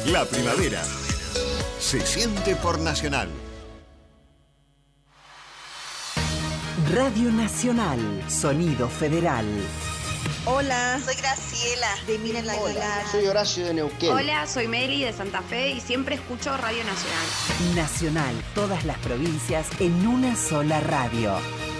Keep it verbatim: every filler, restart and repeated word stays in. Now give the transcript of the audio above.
La primavera se siente por Nacional. Radio Nacional, sonido federal. Hola, soy Graciela de Miren la Aguilar. Soy Horacio de Neuquén. Hola, soy Meli de Santa Fe y siempre escucho Radio Nacional. Nacional, todas las provincias en una sola radio.